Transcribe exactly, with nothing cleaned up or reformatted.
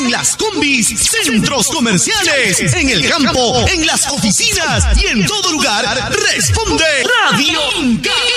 en las combis, centros comerciales, en el campo, en las oficinas y en todo lugar. Responde Radio Inca.